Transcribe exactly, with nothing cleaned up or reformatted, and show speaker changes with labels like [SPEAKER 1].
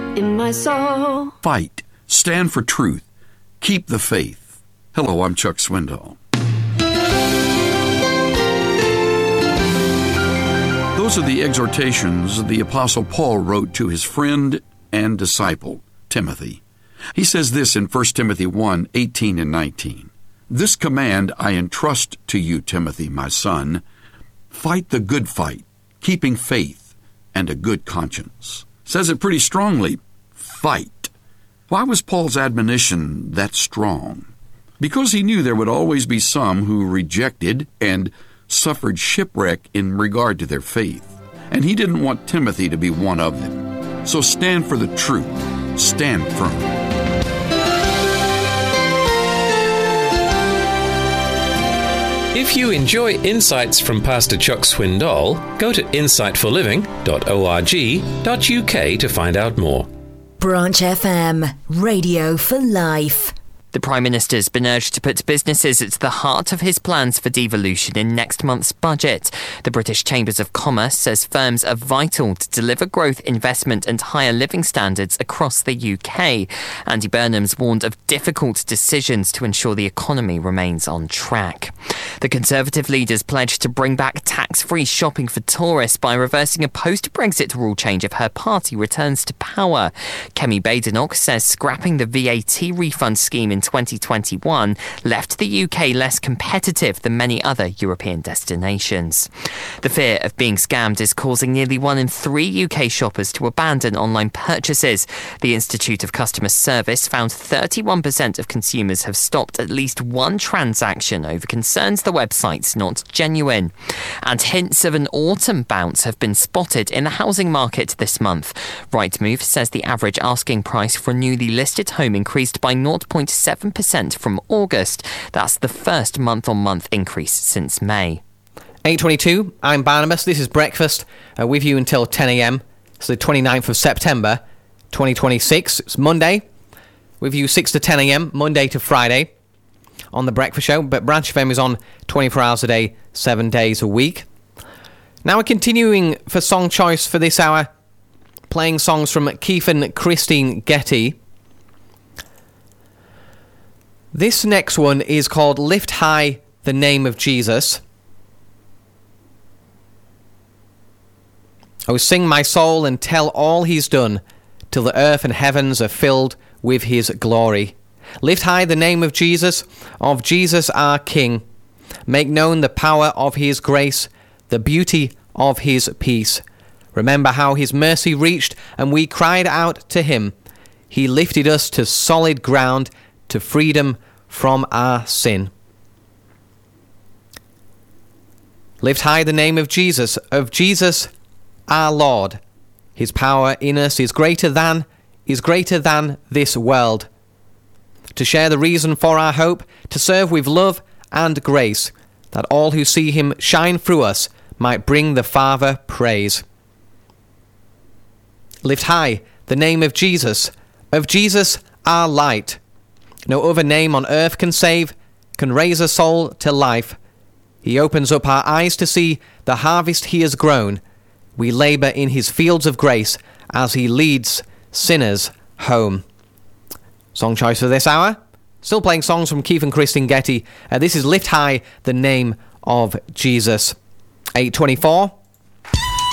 [SPEAKER 1] in my soul.
[SPEAKER 2] Fight. Stand for truth. Keep the faith. Hello, I'm Chuck Swindoll. Those are the exhortations the Apostle Paul wrote to his friend and disciple, Timothy. He says this in First Timothy one, eighteen and nineteen. This command I entrust to you, Timothy, my son. Fight the good fight, keeping faith and a good conscience. Says it pretty strongly. Fight. Why was Paul's admonition that strong? Because he knew there would always be some who rejected and suffered shipwreck in regard to their faith. And he didn't want Timothy to be one of them. So stand for the truth. Stand firm.
[SPEAKER 3] If you enjoy insights from Pastor Chuck Swindoll, go to insight for living dot org dot U K to find out more.
[SPEAKER 4] Branch F M, Radio for Life.
[SPEAKER 5] The Prime Minister's been urged to put businesses at the heart of his plans for devolution in next month's budget. The British Chambers of Commerce says firms are vital to deliver growth, investment and higher living standards across the U K. Andy Burnham's warned of difficult decisions to ensure the economy remains on track. The Conservative leaders pledged to bring back tax-free shopping for tourists by reversing a post-Brexit rule change if her party returns to power. Kemi Badenoch says scrapping the V A T refund scheme in twenty twenty-one left the U K less competitive than many other European destinations. The fear of being scammed is causing nearly one in three U K shoppers to abandon online purchases. The Institute of Customer Service found thirty-one percent of consumers have stopped at least one transaction over concerns the website's not genuine. And hints of an autumn bounce have been spotted in the housing market this month. Rightmove says the average asking price for a newly listed home increased by zero point seven percent from August. That's the first month-on-month increase since May.
[SPEAKER 6] eight twenty-two, I'm Barnabas. This is Breakfast uh, with you until ten a.m. It's the twenty-ninth of September, twenty twenty-six. It's Monday. With you six to ten a.m., Monday to Friday on The Breakfast Show. But Branch F M is on twenty-four hours a day, seven days a week. Now we're continuing for song choice for this hour, playing songs from Keith and Christine Getty. This next one is called Lift High the Name of Jesus. Oh, sing my soul and tell all he's done, till the earth and heavens are filled with his glory. Lift high the name of Jesus, of Jesus our King. Make known the power of his grace, the beauty of his peace. Remember how his mercy reached and we cried out to him. He lifted us to solid ground, to freedom from our sin. Lift high the name of Jesus, of Jesus our Lord. His power in us is greater than, is greater than this world. To share the reason for our hope, to serve with love and grace, that all who see him shine through us might bring the Father praise. Lift high the name of Jesus, of Jesus our light. No other name on earth can save, can raise a soul to life. He opens up our eyes to see the harvest he has grown. We labour in his fields of grace as he leads sinners home. Song choice for this hour, still playing songs from Keith and Christine Getty. Uh, this is Lift High the Name of Jesus. eight twenty-four.